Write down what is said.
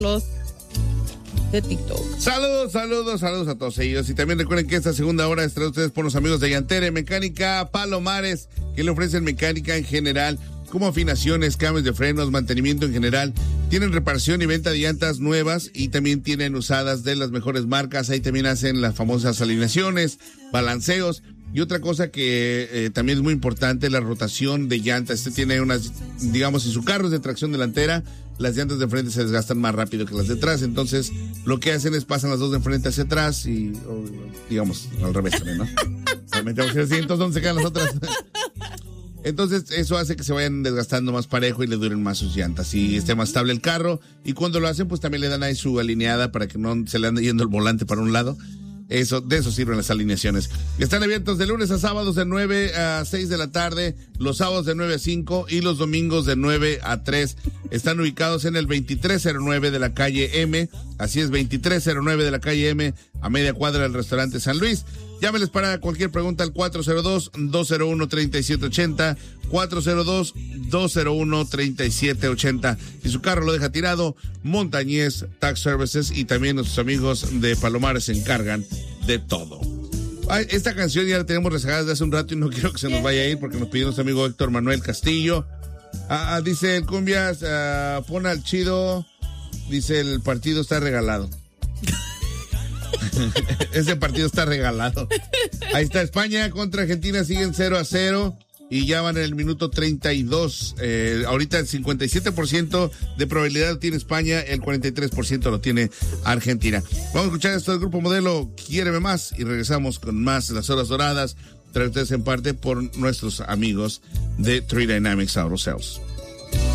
los de TikTok. Saludos a todos ellos. Y también recuerden que esta segunda hora es traída a ustedes por los amigos de Yantere Mecánica Palomares, que le ofrecen mecánica en general, como afinaciones, cambios de frenos, mantenimiento en general. Tienen reparación y venta de llantas nuevas y también tienen usadas de las mejores marcas. Ahí también hacen las famosas alineaciones, balanceos. Y otra cosa que también es muy importante, la rotación de llantas. Este tiene unas, digamos, si su carro es de tracción delantera, las llantas de enfrente se desgastan más rápido que las de atrás. Entonces, lo que hacen es pasan las dos de enfrente hacia atrás y, digamos, al revés también, ¿no? Entonces, ¿dónde se quedan las otras? Entonces, eso hace que se vayan desgastando más parejo y le duren más sus llantas y esté más estable el carro. Y cuando lo hacen, pues también le dan ahí su alineada para que no se le ande yendo el volante para un lado. De eso sirven las alineaciones. Están abiertos de lunes a sábados de 9 a 6 de la tarde, los sábados de 9 a 5 y los domingos de 9 a 3. Están ubicados en el 2309 de la calle M. Así es, 2309 de la calle M, a media cuadra del restaurante San Luis. Llámeles para cualquier pregunta al 402-201-3780, 402-201-3780. Si su carro lo deja tirado, Montañez Tax Services y también nuestros amigos de Palomares se encargan de todo. Ay, esta canción ya la tenemos rezagada desde hace un rato y no quiero que se nos vaya a ir porque nos pidió nuestro amigo Héctor Manuel Castillo. Dice el Cumbias, pon al chido, dice el partido está regalado. Ese partido está regalado. Ahí está, España contra Argentina, siguen 0-0 y ya van en el minuto 32. Ahorita el 57% de probabilidad lo tiene España, el 43% lo tiene Argentina. Vamos a escuchar esto del Grupo Modelo, Quiéreme Más, y regresamos con más Las Horas Doradas, traídas en parte por nuestros amigos de Three Dynamics Auto Sales.